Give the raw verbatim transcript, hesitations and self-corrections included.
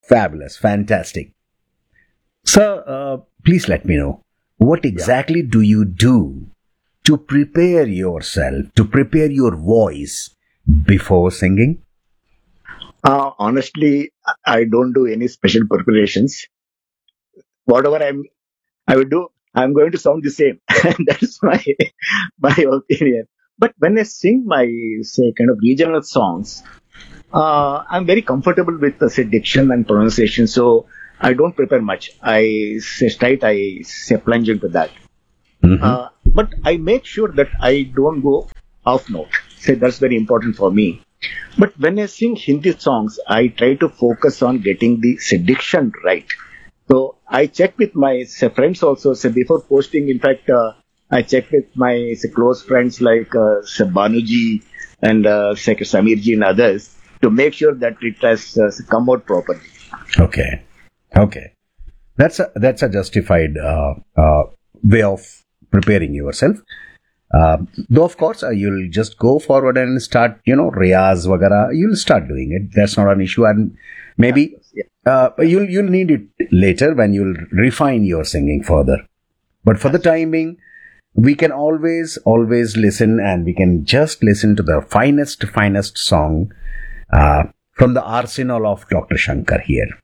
Fabulous, fantastic. Sir, uh, please let me know what Yeah. exactly do you do to prepare yourself, to prepare your voice before singing? Uh, honestly, I I don't do any special preparations. Whatever I'm, I will do, I'm going to sound the same. That is my my opinion. But when I sing my say kind of regional songs, uh, I'm very comfortable with the say diction and pronunciation, so I don't prepare much. I say straight, I say plunge into that. Hmm. Uh, but I make sure that I don't go off note. Say that's very important for me. But when I sing Hindi songs, I try to focus on getting the say, diction right. So I check with my say, friends also. Say before posting, in fact, uh, I check with my say, close friends like uh, say, Banuji and uh, say, Samirji and others to make sure that it has uh, come out properly. Okay. Okay. That's a, that's a justified uh, uh, way of preparing yourself. Uh, though, of course, uh, you'll just go forward and start, you know, riyaz vagara. You'll start doing it. That's not an issue. And maybe Yeah, uh, yeah, you'll you'll need it later when you'll refine your singing further. But for the absolutely. time being, we can always, always listen, and we can just listen to the finest, finest song uh, from the arsenal of Doctor Shankar here.